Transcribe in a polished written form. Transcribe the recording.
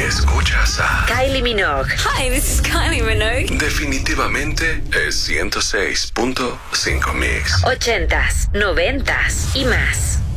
escuchas a Kylie Minogue. Hi, this is Kylie Minogue. Definitivamente es 106.5 Mix. 80s, 90s y más.